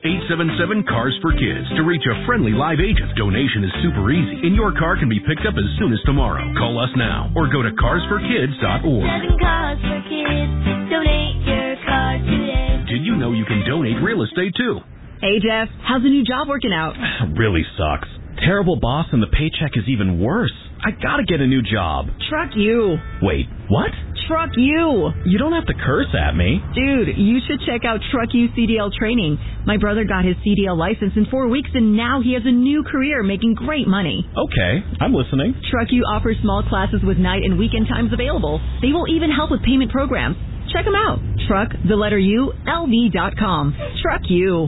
877-CARS for Kids to reach a friendly live agent. Donation is super easy, and your car can be picked up as soon as tomorrow. Call us now or go to carsforkids.org. 7 Cars for Kids. Donate your car today. Did you know you can donate real estate too? Hey, Jeff. How's the new job working out? Really sucks. Terrible boss, and the paycheck is even worse. I gotta get a new job. Truck you. Wait, what? Truck you. You don't have to curse at me. Dude, you should check out Truck You CDL training. My brother got his CDL license in 4 weeks, and now he has a new career making great money. Okay, I'm listening. Truck You offers small classes with night and weekend times available. They will even help with payment programs. Check them out. Truck, the letter U, LV.com. Truck You.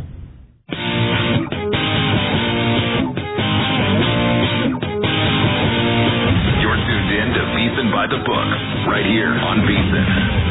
You're tuned in to VSiN by the Book, right here on VSiN.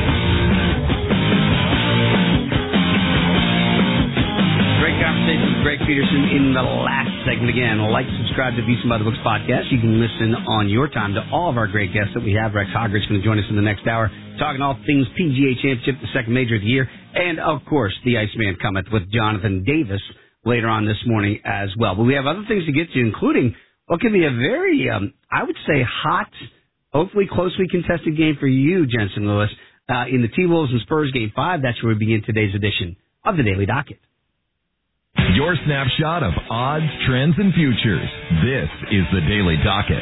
Great conversation with Greg Peterson in the last segment. Again, like, subscribe to VSiN by the Books podcast. You can listen on your time to all of our great guests that we have. Rex Hogger's going to join us in the next hour, talking all things PGA Championship, the second major of the year, and, of course, the Iceman Cometh with Jonathan Davis later on this morning as well. But we have other things to get to, including what could be a very, I would say, hot, hopefully closely contested game for you, Jensen Lewis, in the T-Wolves and Spurs Game 5. That's where we begin today's edition of the Daily Docket. Your snapshot of odds, trends, and futures. This is the Daily Docket.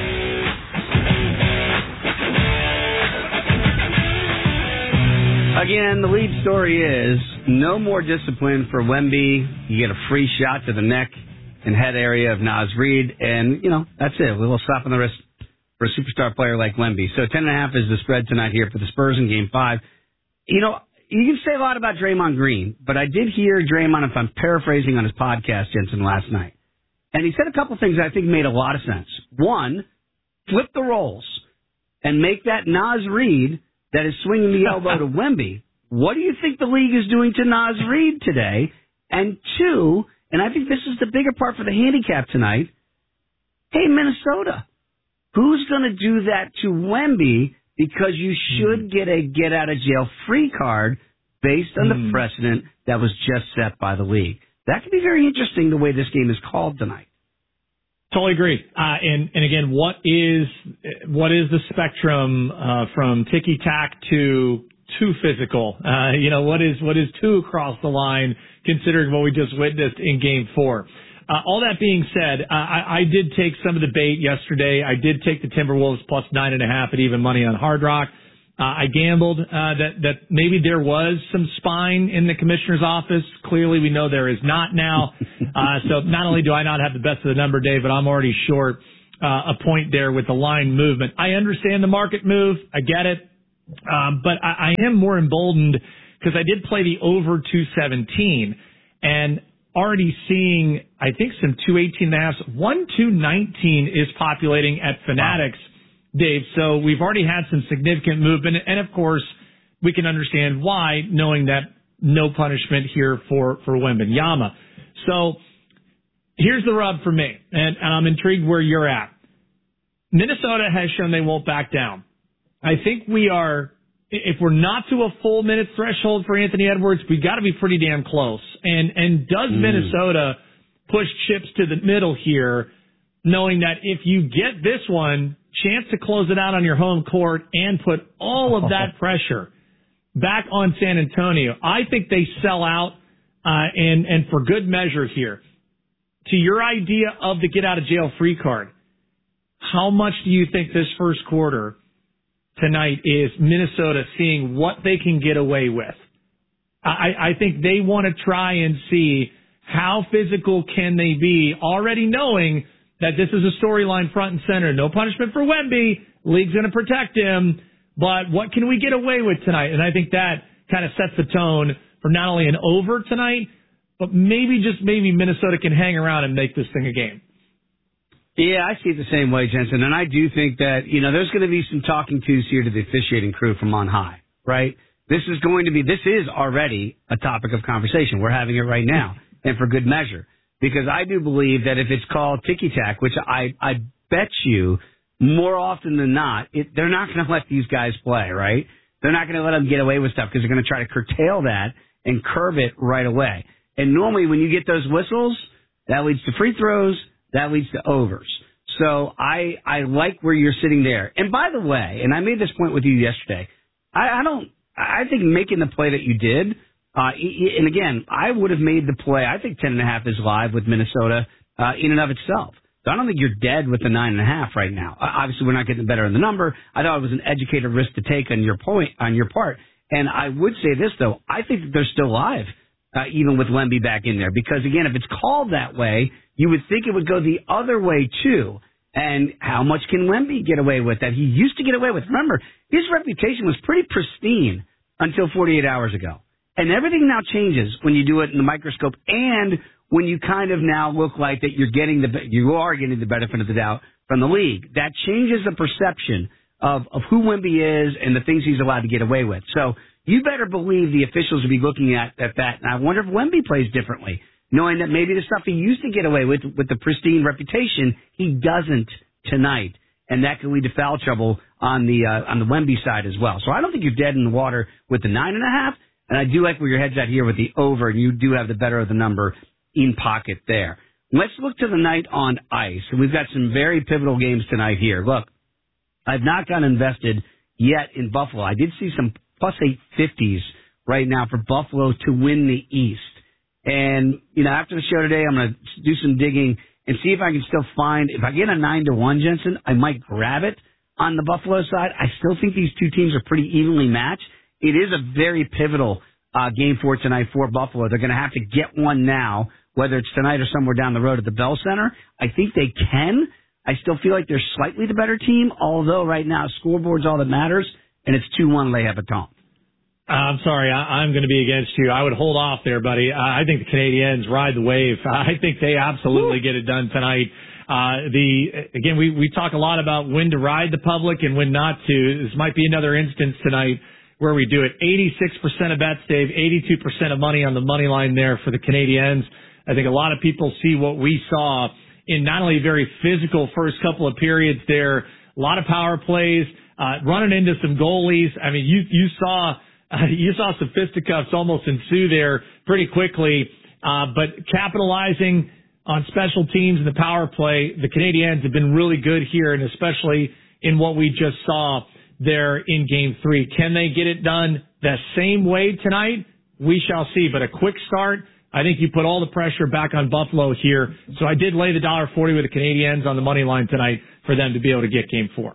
Again, the lead story is no more discipline for Wemby. You get a free shot to the neck and head area of Naz Reid, and, you know, that's it. A little slap on the wrist for a superstar player like Wemby. So 10.5 is the spread tonight here for the Spurs in Game 5. You know, you can say a lot about Draymond Green, but I did hear Draymond, if I'm paraphrasing on his podcast, Jensen, last night. And he said a couple things that I think made a lot of sense. One, flip the roles and make that Naz Reid that is swinging the elbow to Wemby. What do you think the league is doing to Naz Reid today? And two, and I think this is the bigger part for the handicap tonight, hey, Minnesota, who's going to do that to Wemby? Because you should get a get-out-of-jail-free card based on the precedent that was just set by the league. That could be very interesting the way this game is called tonight. Totally agree. And again, what is the spectrum from ticky-tack to too physical? What is too across the line considering what we just witnessed in Game 4? All that being said, I did take some of the bait yesterday. I did take the Timberwolves plus 9.5 at even money on Hard Rock. I gambled that maybe there was some spine in the commissioner's office. Clearly, we know there is not now. So not only do I not have the best of the number, Dave, but I'm already short a point there with the line movement. I understand the market move. I get it. But I am more emboldened because I did play the over 217 and already seeing, I think, some 218.5s. 219 is populating at Fanatics, Dave. So we've already had some significant movement. And, of course, we can understand why, knowing that no punishment here for Wembanyama. So here's the rub for me, and I'm intrigued where you're at. Minnesota has shown they won't back down. I think we are, if we're not to a full minute threshold for Anthony Edwards, we got to be pretty damn close. And does Minnesota push chips to the middle here, knowing that if you get this one, chance to close it out on your home court and put all of that pressure back on San Antonio? I think they sell out, and for good measure here. To your idea of the get-out-of-jail-free card, how much do you think this first quarter tonight is Minnesota seeing what they can get away with? I think they want to try and see how physical can they be, already knowing that this is a storyline front and center. No punishment for Wemby. League's going to protect him. But what can we get away with tonight? And I think that kind of sets the tone for not only an over tonight, but maybe Minnesota can hang around and make this thing a game. Yeah, I see it the same way, Jensen. And I do think that, there's going to be some talking tos here to the officiating crew from on high, right? This is already a topic of conversation. We're having it right now, and for good measure. Because I do believe that if it's called ticky-tack, which I bet you more often than not, they're not going to let these guys play, right? They're not going to let them get away with stuff because they're going to try to curtail that and curb it right away. And normally when you get those whistles, that leads to free throws, that leads to overs. So I like where you're sitting there. And by the way, and I made this point with you yesterday, I think making the play that you did, and again, I would have made the play. I think 10.5 is live with Minnesota in and of itself. So I don't think you're dead with the 9.5 right now. Obviously, we're not getting better in the number. I thought it was an educated risk to take on your part. And I would say this though, I think that they're still live, even with Wemby back in there, because again, if it's called that way, you would think it would go the other way too. And how much can Wemby get away with that he used to get away with? Remember, his reputation was pretty pristine until 48 hours ago. And everything now changes when you do it in the microscope and when you kind of now look like that you are getting the benefit of the doubt from the league. That changes the perception of who Wemby is and the things he's allowed to get away with. So you better believe the officials will be looking at that. And I wonder if Wemby plays differently, knowing that maybe the stuff he used to get away with the pristine reputation, he doesn't tonight. And that could lead to foul trouble on the Wemby side as well. So I don't think you're dead in the water with the 9.5. And I do like where your head's at here with the over, and you do have the better of the number in pocket there. Let's look to the night on ice. And we've got some very pivotal games tonight here. Look, I've not gotten invested yet in Buffalo. I did see some plus 850s right now for Buffalo to win the East. And, after the show today, I'm going to do some digging and see if I can still find, if I get a 9-1, Jensen, I might grab it on the Buffalo side. I still think these two teams are pretty evenly matched. It is a very pivotal game for tonight for Buffalo. They're going to have to get one now, whether it's tonight or somewhere down the road at the Bell Center. I think they can. I still feel like they're slightly the better team, although right now scoreboard's all that matters, and it's 2-1 Les Habitants. I'm sorry, I'm going to be against you. I would hold off there, buddy. I think the Canadiens ride the wave. I think they absolutely get it done tonight. Again, we talk a lot about when to ride the public and when not to. This might be another instance tonight where we do it. 86% of bets, Dave, 82% of money on the money line there for the Canadiens. I think a lot of people see what we saw in not only a very physical first couple of periods there, a lot of power plays, running into some goalies. I mean, you saw some fisticuffs almost ensue there pretty quickly, but capitalizing on special teams and the power play, the Canadiens have been really good here, and especially in what we just saw there in Game 3. Can they get it done the same way tonight? We shall see. But a quick start, I think you put all the pressure back on Buffalo here. So I did lay the $1.40 with the Canadiens on the money line tonight for them to be able to get Game 4.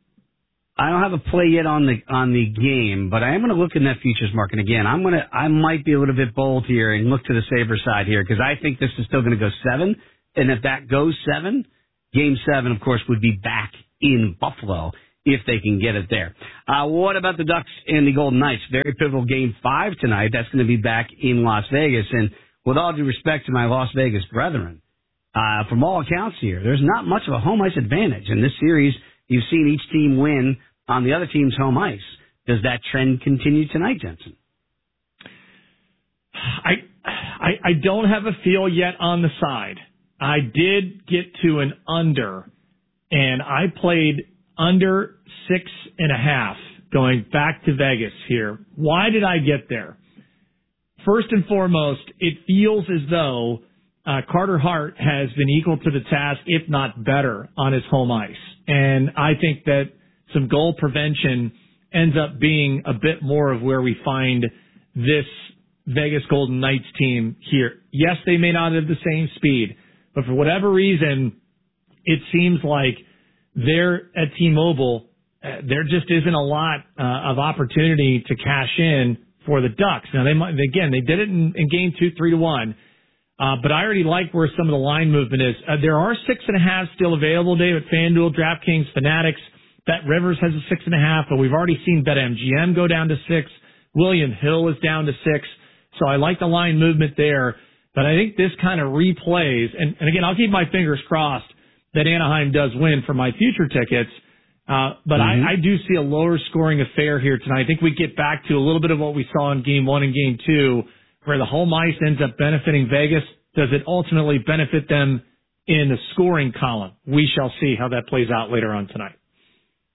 I don't have a play yet on the game, but I am going to look in that futures market again. I might be a little bit bold here and look to the Sabre side here because I think this is still going to go 7. And if that goes 7, Game 7, of course, would be back in Buffalo if they can get it there. What about the Ducks and the Golden Knights? Very pivotal Game 5 tonight. That's going to be back in Las Vegas. And with all due respect to my Las Vegas brethren, from all accounts here, there's not much of a home ice advantage. In this series, you've seen each team win on the other team's home ice. Does that trend continue tonight, Jensen? I don't have a feel yet on the side. I did get to an under, and I played under 6.5 going back to Vegas here. Why did I get there? First and foremost, it feels as though Carter Hart has been equal to the task, if not better, on his home ice. And I think that some goal prevention ends up being a bit more of where we find this Vegas Golden Knights team here. Yes, they may not have the same speed, but for whatever reason, it seems like there at T-Mobile, there just isn't a lot of opportunity to cash in for the Ducks. Now, they did it in Game 2, 3-1. But I already like where some of the line movement is. There are 6.5 still available, Dave, at FanDuel, DraftKings, Fanatics. BetRivers has a 6.5, but we've already seen BetMGM go down to 6. William Hill is down to 6. So I like the line movement there. But I think this kind of replays, and again, I'll keep my fingers crossed that Anaheim does win for my future tickets. But I do see a lower scoring affair here tonight. I think we get back to a little bit of what we saw in Game 1 and Game 2, where the home ice ends up benefiting Vegas. Does it ultimately benefit them in the scoring column? We shall see how that plays out later on tonight.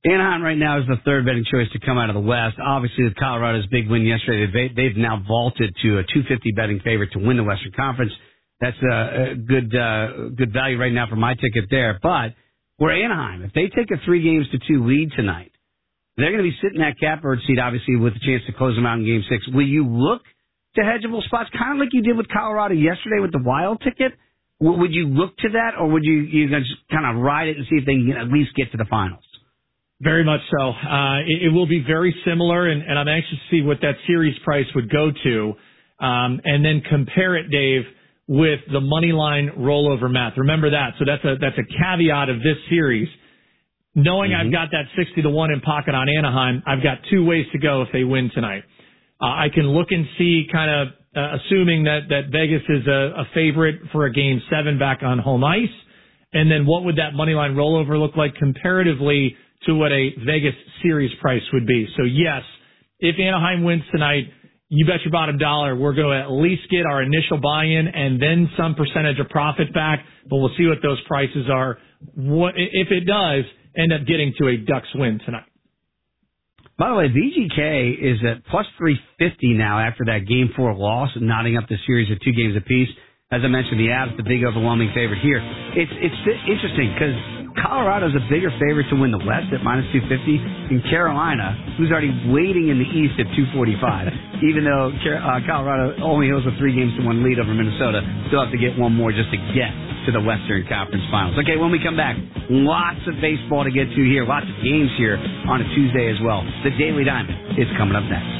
Anaheim right now is the third betting choice to come out of the West. Obviously, with Colorado's big win yesterday, they've now vaulted to a 250 betting favorite to win the Western Conference. That's a good value right now for my ticket there. But we're Anaheim. If they take a 3-2 lead tonight, they're going to be sitting that catbird seat, obviously, with a chance to close them out in Game 6. Will you look to hedgeable spots, kind of like you did with Colorado yesterday with the Wild ticket? Would you look to that, or would you just kind of ride it and see if they can at least get to the finals? Very much so. It will be very similar, and I'm anxious to see what that series price would go to, and then compare it, Dave, with the money line rollover math. Remember that. So that's a caveat of this series. Knowing I've got that 60-1 in pocket on Anaheim, I've got two ways to go if they win tonight. I can look and see, kind of assuming that Vegas is a favorite for a Game 7 back on home ice, and then what would that money line rollover look like comparatively to what a Vegas series price would be. So yes, if Anaheim wins tonight, you bet your bottom dollar we're going to at least get our initial buy-in and then some percentage of profit back, but we'll see what those prices are. If it does end up getting to a Ducks win tonight. By the way, VGK is at plus 350 now after that Game 4 loss, knotting up the series at 2 games apiece. As I mentioned, the Avs, the big overwhelming favorite here. It's interesting because Colorado's a bigger favorite to win the West at minus 250 in Carolina, who's already waiting in the East at 245. Even though Colorado only holds a 3-1 lead over Minnesota, still have to get one more just to get to the Western Conference Finals. Okay, when we come back, lots of baseball to get to here, lots of games here on a Tuesday as well. The Daily Diamond is coming up next.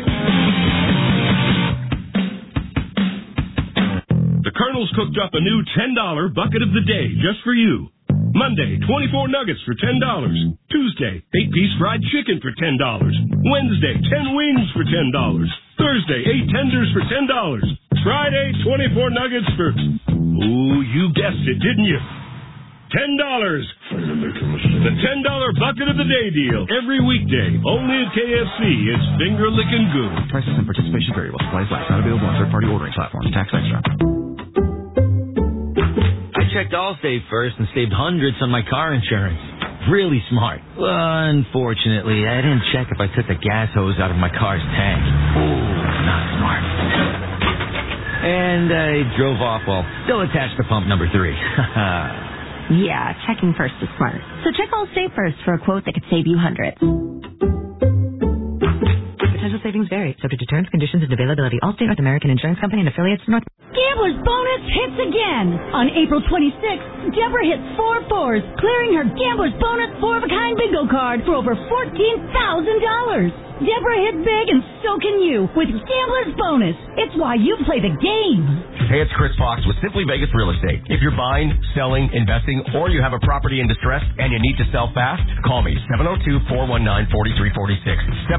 The Colonel's cooked up a new $10 bucket of the day just for you. Monday, 24 nuggets for $10. Tuesday, 8-piece fried chicken for $10. Wednesday, 10 wings for $10. Thursday, 8 tenders for $10. Friday, 24 nuggets for... Ooh, you guessed it, didn't you? $10. The $10 bucket of the day deal. Every weekday, only at KFC. It's finger licking good. Prices and participation vary while supplies last. Not available on third-party ordering platforms. Tax extra. I checked Allstate first and saved hundreds on my car insurance. Really smart. Unfortunately, I didn't check if I took the gas hose out of my car's tank. Ooh, not smart. And I drove off while still attached to pump number 3. Yeah, checking first is smart. So check Allstate first for a quote that could save you hundreds. Potential savings vary, subject to terms, conditions, and availability. Allstate North American Insurance Company and affiliates. North. Gambler's Bonus hits again. On April 26th, Deborah hit 4 4s, clearing her Gambler's Bonus 4-of-a-kind bingo card for over $14,000. Deborah hit big, and so can you with Gambler's Bonus. It's why you play the game. Hey, it's Chris Fox with Simply Vegas Real Estate. If you're buying, selling, investing, or you have a property in distress and you need to sell fast, call me, 702-419-4346,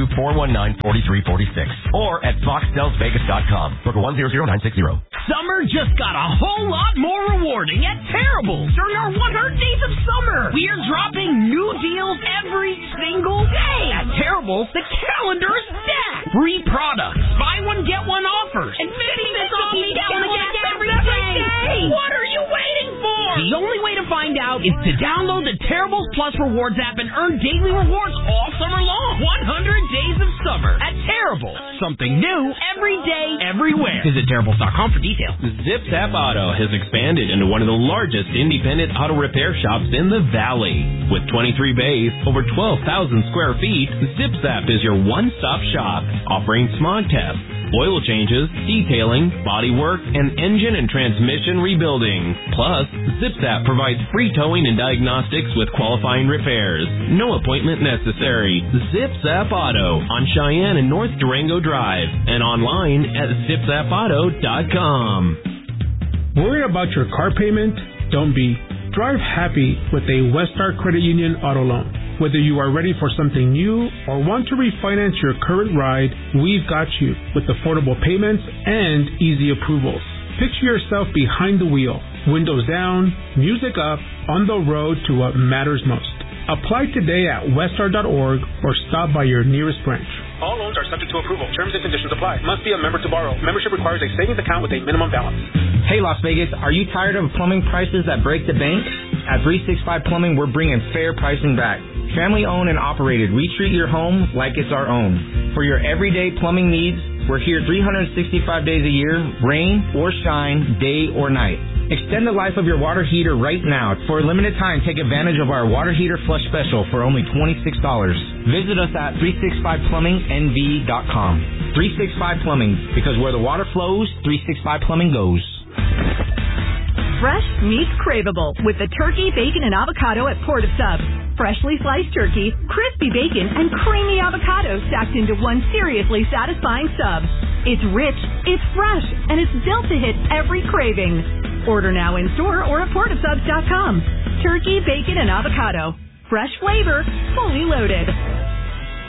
702-419-4346, or at foxsellsvegas.com. Book a 100960. Summer just got a whole lot more rewarding at Terrible during our 100 Days of Summer. We are dropping new deals every single day. At Terrible, the calendar is stacked. Free products, buy one, get one offers, and 50 cents off each gallon of gas every day. What are you waiting for? The only way to find out is to download the Terribles Plus Rewards app and earn daily rewards all summer long. 100 Days of Summer at Terrible. Something new every day, everywhere. Visit Terribles.com for details. Zip Zap Auto has expanded into one of the largest independent auto repair shops in the Valley. With 23 bays, over 12,000 square feet, Zip Zap is your one-stop shop, offering smog tests, oil changes, detailing, body work, and engine and transmission rebuilding. Plus, ZipZap provides free towing and diagnostics with qualifying repairs. No appointment necessary. ZipZap Auto on Cheyenne and North Durango Drive and online at zipzapauto.com. Worried about your car payment? Don't be. Drive happy with a Westar Credit Union auto loan. Whether you are ready for something new or want to refinance your current ride, we've got you with affordable payments and easy approvals. Picture yourself behind the wheel, windows down, music up, on the road to what matters most. Apply today at westar.org or stop by your nearest branch. All loans are subject to approval. Terms and conditions apply. Must be a member to borrow. Membership requires a savings account with a minimum balance. Hey, Las Vegas, are you tired of plumbing prices that break the bank? At 365 Plumbing, we're bringing fair pricing back. Family owned and operated, we treat your home like it's our own. For your everyday plumbing needs, we're here 365 days a year, rain or shine, day or night. Extend the life of your water heater right now. For a limited time, take advantage of our water heater flush special for only $26. Visit us at 365plummingnv.com. 365 Plumbing, because where the water flows, 365 Plumbing goes. Fresh meets craveable with the turkey, bacon, and avocado at Port of Subs. Freshly sliced turkey, crispy bacon, and creamy avocado stacked into one seriously satisfying sub. It's rich, it's fresh, and it's built to hit every craving. Order now in store or at portofsubs.com. Turkey, bacon, and avocado. Fresh flavor, fully loaded.